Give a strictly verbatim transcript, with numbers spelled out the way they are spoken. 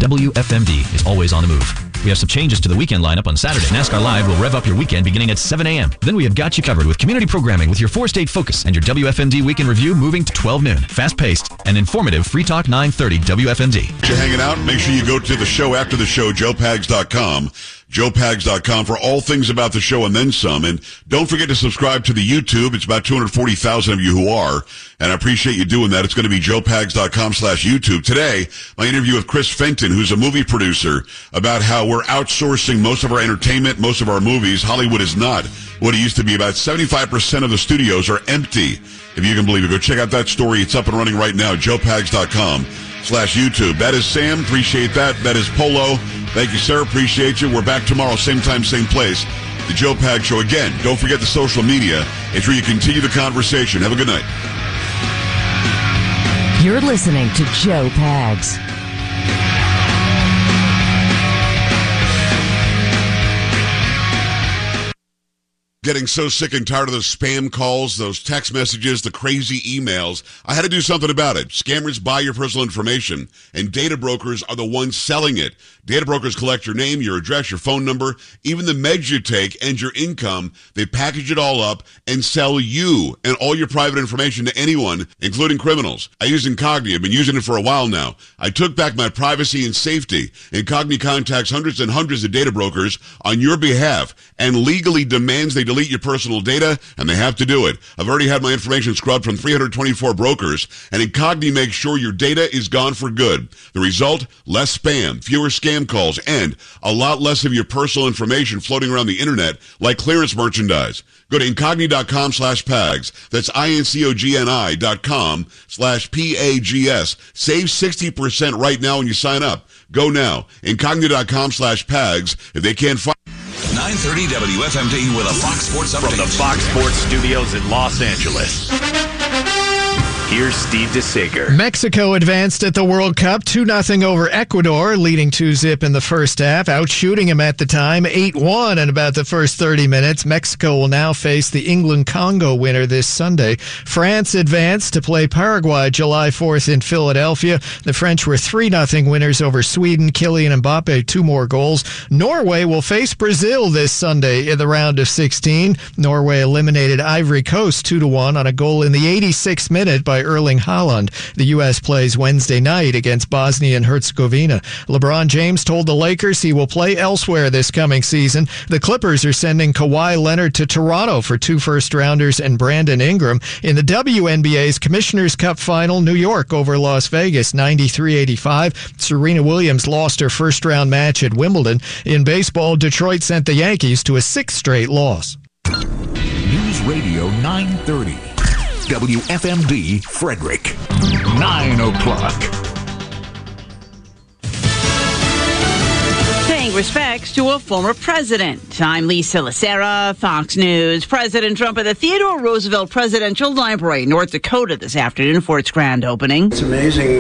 W F M D is always on the move. We have some changes to the weekend lineup on Saturday. NASCAR Live will rev up your weekend beginning at seven a.m. Then we have got you covered with community programming with your four-state focus and your W F M D Weekend Review moving to twelve noon. Fast-paced and informative Free Talk nine thirty W F M D. If you're hanging out, make sure you go to the show after the show, joe pags dot com. joe pags dot com for all things about the show and then some. And don't forget to subscribe to the YouTube. It's about two hundred forty thousand of you who are, and I appreciate you doing that. It's going to be joe pags dot com slash YouTube. Today, my interview with Chris Fenton, who's a movie producer, about how we're outsourcing most of our entertainment, most of our movies. Hollywood is not what it used to be. About seventy-five percent of the studios are empty, if you can believe it. Go check out that story. It's up and running right now, joe pags dot com slash YouTube. That is Sam. Appreciate that. That is Polo. Thank you, sir. Appreciate you. We're back tomorrow, same time, same place. The Joe Pags Show. Again, don't forget the social media. It's where you continue the conversation. Have a good night. You're listening to Joe Pags. Getting so sick and tired of those spam calls, those text messages, the crazy emails. I had to do something about it. Scammers buy your personal information, and data brokers are the ones selling it. Data brokers collect your name, your address, your phone number, even the meds you take, and your income. They package it all up and sell you and all your private information to anyone, including criminals. I use Incogni. I've been using it for a while now. I took back my privacy and safety. Incogni contacts hundreds and hundreds of data brokers on your behalf and legally demands they delete your personal data, and they have to do it. I've already had my information scrubbed from three hundred twenty-four brokers, and Incogni makes sure your data is gone for good. The result? Less spam, fewer scam calls, and a lot less of your personal information floating around the internet like clearance merchandise. Go to Incogni dot com slash pags. That's I-N-C-O-G-N-I dot com slash P-A-G-S. Save sixty percent right now when you sign up. Go now. Incogni dot com slash pags. If they can't find... nine thirty W F M D with a Fox Sports update. From the Fox Sports studios in Los Angeles. Here's Steve DeSager. Mexico advanced at the World Cup two nothing over Ecuador, leading two zip in the first half, outshooting him at the time eight one in about the first thirty minutes. Mexico will now face the England-Congo winner this Sunday. France advanced to play Paraguay July fourth in Philadelphia. The French were three nothing winners over Sweden. Kylian Mbappe, two more goals. Norway will face Brazil this Sunday in the round of sixteen. Norway eliminated Ivory Coast two to one on a goal in the eighty-sixth minute by Erling Haaland. The U S plays Wednesday night against Bosnia and Herzegovina. LeBron James told the Lakers he will play elsewhere this coming season. The Clippers are sending Kawhi Leonard to Toronto for two first-rounders and Brandon Ingram. In the W N B A's Commissioner's Cup final, New York over Las Vegas, ninety-three eighty-five. Serena Williams lost her first-round match at Wimbledon. In baseball, Detroit sent the Yankees to a sixth straight loss. News Radio nine thirty. W F M D Frederick. nine o'clock. Paying respects to a former president. I'm Lisa Lacera, Fox News. President Trump at the Theodore Roosevelt Presidential Library, North Dakota this afternoon for its grand opening. It's amazing.